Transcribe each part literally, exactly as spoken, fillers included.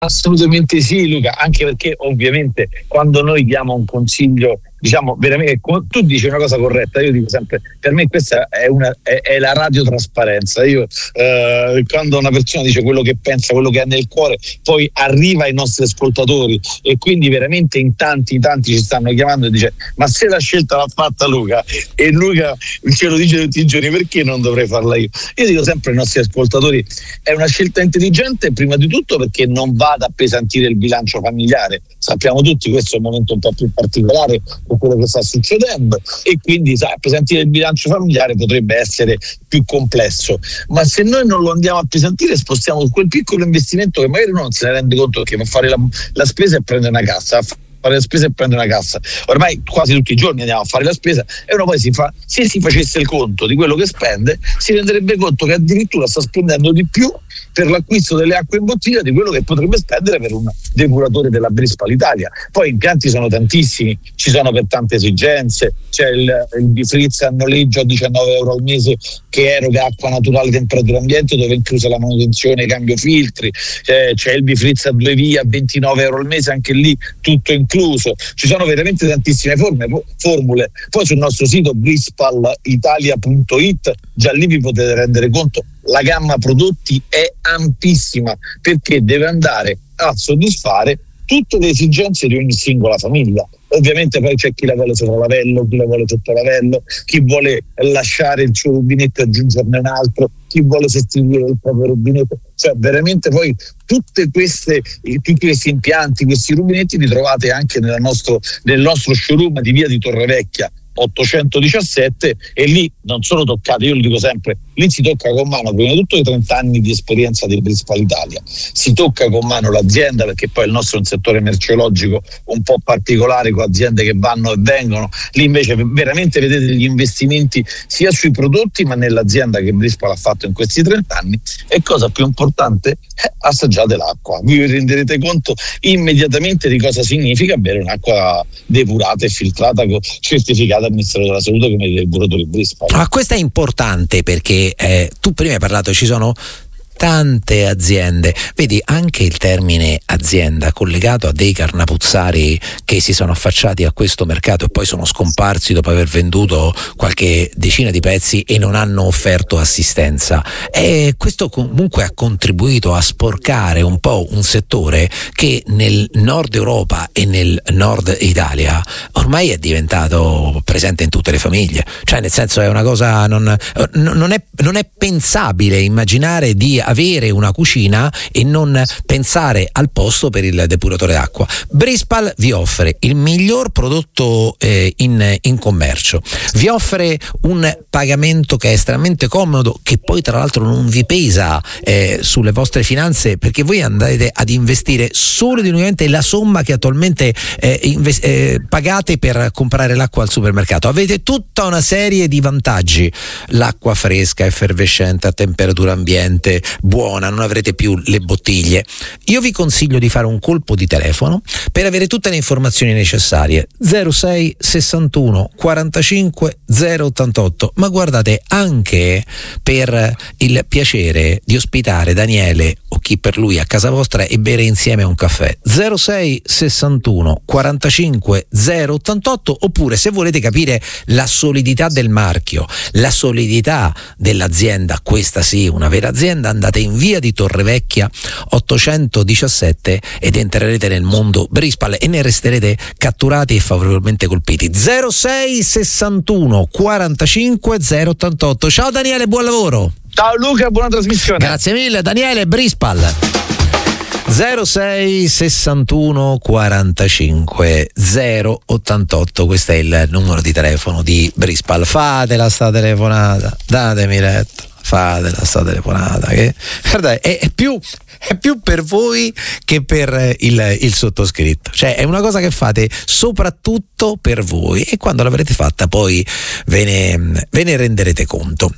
Assolutamente sì, Luca, anche perché ovviamente quando noi diamo un consiglio, diciamo veramente, tu dici una cosa corretta, io dico sempre, per me questa è, una, è, è la radiotrasparenza. Io eh, quando una persona dice quello che pensa, quello che ha nel cuore, poi arriva ai nostri ascoltatori, e quindi veramente in tanti, tanti ci stanno chiamando e dice: ma se la scelta l'ha fatta Luca, e Luca ce lo dice tutti i giorni, perché non dovrei farla io? Io dico sempre ai nostri ascoltatori, è una scelta intelligente prima di tutto perché non va ad appesantire il bilancio familiare. Sappiamo tutti, questo è un momento un po' più particolare con quello che sta succedendo, e quindi sai, appesantire il bilancio familiare potrebbe essere più complesso, ma se noi non lo andiamo a appesantire, spostiamo quel piccolo investimento che magari uno non se ne rende conto, che va a fare la, la spesa e prende una cassa, fare la spesa e prendere una cassa. Ormai quasi tutti i giorni andiamo a fare la spesa, e uno poi si fa, se si facesse il conto di quello che spende, si renderebbe conto che addirittura sta spendendo di più per l'acquisto delle acque in bottiglia di quello che potrebbe spendere per un depuratore della Brispal Italia. Poi impianti sono tantissimi, ci sono per tante esigenze, c'è il, il Bifrizza a noleggio a diciannove euro al mese che eroga acqua naturale temperatura ambiente, dove è inclusa la manutenzione e cambio filtri, c'è, c'è il Bifrizza a due vie a ventinove euro al mese, anche lì tutto incluso. Ci sono veramente tantissime forme, formule. Poi sul nostro sito brispal italia punto it già lì vi potete rendere conto, la gamma prodotti è ampissima, perché deve andare a soddisfare tutte le esigenze di ogni singola famiglia. Ovviamente poi c'è chi la vuole sopra lavello, chi la vuole sotto lavello, chi vuole lasciare il suo rubinetto e aggiungerne un altro, chi vuole sostituire il proprio rubinetto. Cioè veramente poi tutte queste, tutti questi impianti, questi rubinetti li trovate anche nel nostro, nel nostro showroom di via di Torrevecchia ottocentodiciassette, e lì non sono toccate, io lo dico sempre, lì si tocca con mano prima di tutto i trenta anni di esperienza del Brispal Italia, si tocca con mano l'azienda, perché poi il nostro è un settore merceologico un po' particolare, con aziende che vanno e vengono. Lì invece veramente vedete gli investimenti sia sui prodotti, ma nell'azienda che Brispal ha fatto in questi trenta anni. E cosa più importante, eh, assaggiate l'acqua, vi renderete conto immediatamente di cosa significa bere un'acqua depurata e filtrata, certificata al Ministero della Salute come i depuratori Brispal. Ma questo è importante perché eh, tu prima hai parlato, ci sono tante aziende, vedi anche il termine azienda collegato a dei carnapuzzari che si sono affacciati a questo mercato e poi sono scomparsi dopo aver venduto qualche decina di pezzi e non hanno offerto assistenza, e questo comunque ha contribuito a sporcare un po' un settore che nel nord Europa e nel nord Italia ormai è diventato presente in tutte le famiglie, cioè nel senso è una cosa non, non è, non è pensabile immaginare di avere una cucina e non pensare al posto per il depuratore d'acqua. Brispal vi offre il miglior prodotto eh, in, in commercio, vi offre un pagamento che è estremamente comodo, che poi tra l'altro non vi pesa eh, sulle vostre finanze, perché voi andate ad investire solo ed unicamente la somma che attualmente eh, invest- eh, pagate per comprare l'acqua al supermercato. Avete tutta una serie di vantaggi: l'acqua fresca, effervescente, a temperatura ambiente, buona, non avrete più le bottiglie. Io vi consiglio di fare un colpo di telefono per avere tutte le informazioni necessarie. zero sei sessantuno quarantacinque zero ottantotto. Ma guardate, anche per il piacere di ospitare Daniele o chi per lui a casa vostra e bere insieme un caffè, zero sei sessantuno quarantacinque zero ottantotto. Oppure, se volete capire la solidità del marchio, la solidità dell'azienda, questa sì, una vera azienda, andate in via di Torrevecchia ottocentodiciassette ed entrerete nel mondo Brispal e ne resterete catturati e favorevolmente colpiti. zero sei sessantuno quarantacinque zero ottantotto. Ciao Daniele, buon lavoro. Ciao Luca, buona trasmissione. Grazie mille Daniele. Brispal zero sei sessantuno quarantacinque zero ottantotto, questo è il numero di telefono di Brispal. Fatela sta telefonata, datemi retta, fatela sta telefonata, che guarda, è, è più è più per voi che per il, il sottoscritto, cioè è una cosa che fate soprattutto per voi, e quando l'avrete fatta poi ve ne, ve ne renderete conto.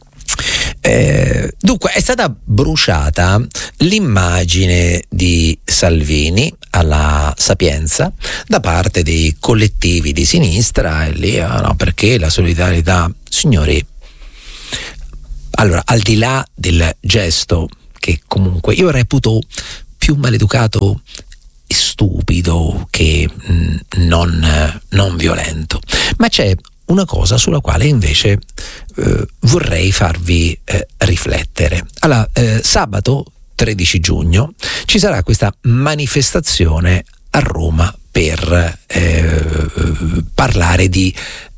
Eh, dunque è stata bruciata l'immagine di Salvini alla Sapienza da parte dei collettivi di sinistra, e lì ah, no, perché la solidarietà, signori. Allora, al di là del gesto che comunque io reputo più maleducato e stupido che mh, non, non violento. Ma c'è una cosa sulla quale invece eh, vorrei farvi eh, riflettere. Allora, eh, sabato tredici giugno ci sarà questa manifestazione a Roma per eh, parlare di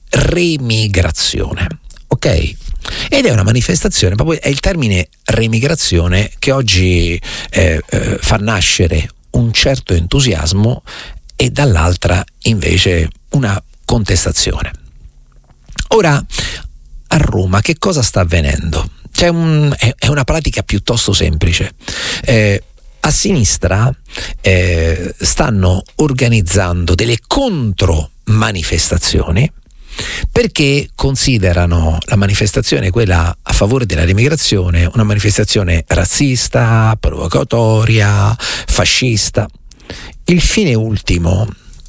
remigrazione, ok? Ed è una manifestazione, proprio è il termine remigrazione che oggi eh, eh, fa nascere un certo entusiasmo e dall'altra invece una contestazione. Ora, a Roma che cosa sta avvenendo? C'è un, è, è una pratica piuttosto semplice. Eh, a sinistra eh, stanno organizzando delle contromanifestazioni perché considerano la manifestazione, quella a favore della remigrazione, una manifestazione razzista, provocatoria, fascista. Il fine ultimo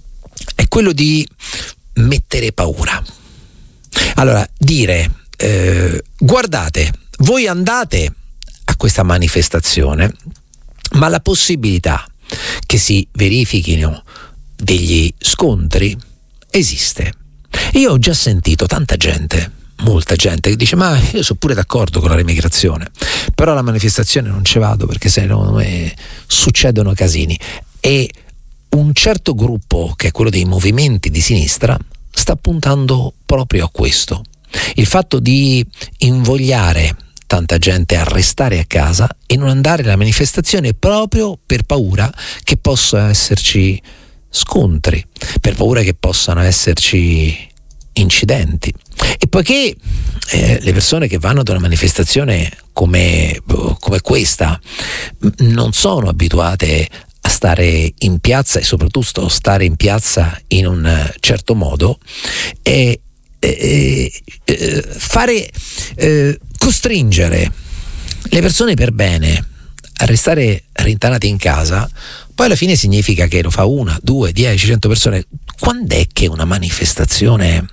è quello di mettere paura. Allora, dire eh, guardate, voi andate a questa manifestazione, ma la possibilità che si verifichino degli scontri esiste. Io ho già sentito tanta gente, molta gente, che dice ma io sono pure d'accordo con la remigrazione, però alla manifestazione non ci vado perché se no eh, succedono casini. E un certo gruppo, che è quello dei movimenti di sinistra, sta puntando proprio a questo. Il fatto di invogliare tanta gente a restare a casa e non andare alla manifestazione proprio per paura che possa esserci scontri, per paura che possano esserci incidenti. E poiché eh, le persone che vanno ad una manifestazione come, come questa non sono abituate a stare in piazza e soprattutto stare in piazza in un certo modo, e eh, eh, fare eh, costringere le persone per bene a restare rintanati in casa, poi alla fine significa che lo fa una, due, dieci, cento persone. Quando è che una manifestazione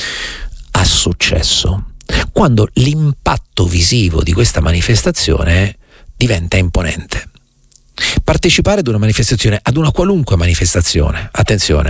ha successo? Quando l'impatto visivo di questa manifestazione diventa imponente. Partecipare ad una manifestazione, ad una qualunque manifestazione, attenzione,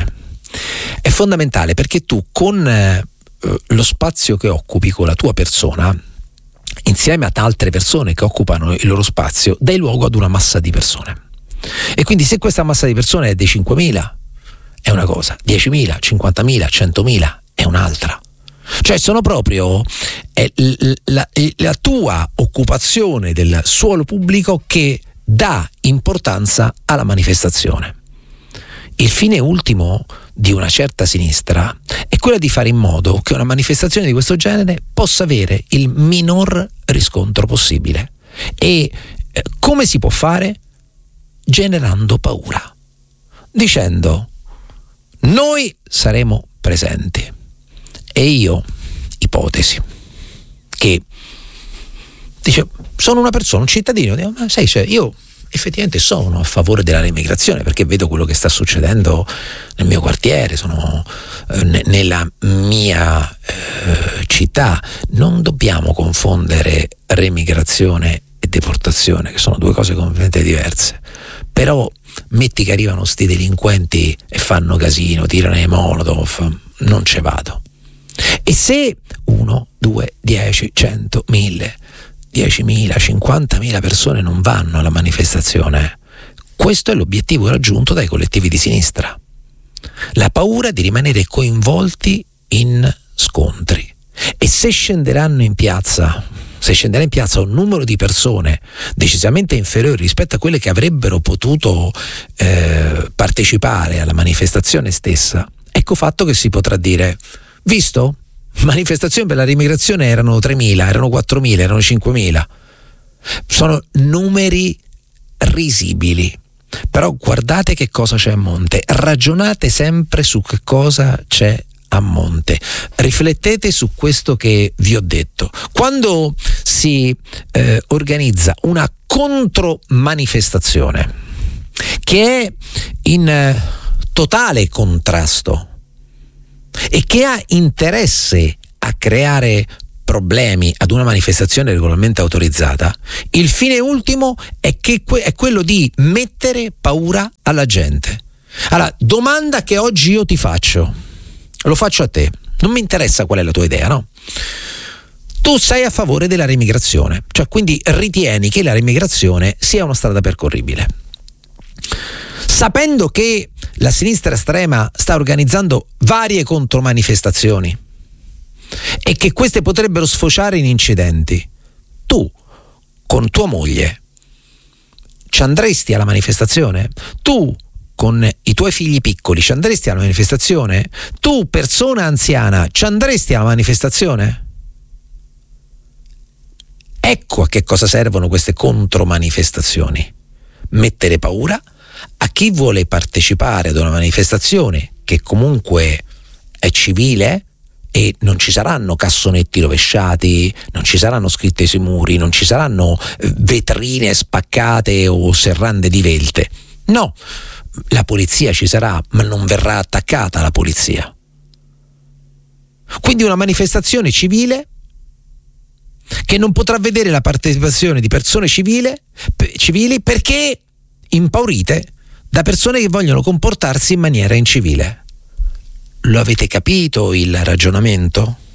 è fondamentale, perché tu con eh, lo spazio che occupi, con la tua persona, insieme ad altre persone che occupano il loro spazio, dai luogo ad una massa di persone. E quindi se questa massa di persone è dei cinquemila è una cosa, diecimila, cinquantamila, centomila è un'altra. Cioè sono proprio è la, la, la tua occupazione del suolo pubblico che dà importanza alla manifestazione. Il fine ultimo di una certa sinistra è quella di fare in modo che una manifestazione di questo genere possa avere il minor riscontro possibile. E eh, come si può fare? Generando paura, dicendo noi saremo presenti. E io, ipotesi, che dice sono una persona, un cittadino, dico, ma sai, cioè, io effettivamente sono a favore della remigrazione perché vedo quello che sta succedendo nel mio quartiere, sono eh, ne, nella mia eh, città. Non dobbiamo confondere remigrazione e deportazione, che sono due cose completamente diverse. Però metti che arrivano sti delinquenti e fanno casino, tirano i molotov, non ce vado. E se uno, due, dieci, cento, mille, diecimila, cinquantamila persone non vanno alla manifestazione, questo è l'obiettivo raggiunto dai collettivi di sinistra. La paura di rimanere coinvolti in scontri. E se scenderanno in piazza, se scenderà in piazza un numero di persone decisamente inferiore rispetto a quelle che avrebbero potuto eh, partecipare alla manifestazione stessa, ecco fatto che si potrà dire: visto? Manifestazioni per la remigrazione erano tremila, erano quattromila, erano cinquemila. Sono numeri risibili. Però guardate che cosa c'è a monte, ragionate sempre su che cosa c'è a monte, riflettete su questo che vi ho detto. Quando si eh, organizza una contromanifestazione che è in eh, totale contrasto e che ha interesse a creare problemi ad una manifestazione regolarmente autorizzata, il fine ultimo è, che que- è quello di mettere paura alla gente. Allora, domanda che oggi io ti faccio, lo faccio a te, non mi interessa qual è la tua idea, no? Tu sei a favore della remigrazione, cioè quindi ritieni che la remigrazione sia una strada percorribile. Sapendo che la sinistra estrema sta organizzando varie contromanifestazioni e che queste potrebbero sfociare in incidenti, tu con tua moglie ci andresti alla manifestazione? Tu con i tuoi figli piccoli ci andresti alla manifestazione? Tu, persona anziana, ci andresti alla manifestazione? Ecco a che cosa servono queste contromanifestazioni: mettere paura a chi vuole partecipare ad una manifestazione che comunque è civile e non ci saranno cassonetti rovesciati, non ci saranno scritte sui muri, non ci saranno vetrine spaccate o serrande divelte. No, la polizia ci sarà, ma non verrà attaccata la polizia. Quindi una manifestazione civile che non potrà vedere la partecipazione di persone civile, civili perché impaurite da persone che vogliono comportarsi in maniera incivile. Lo avete capito il ragionamento?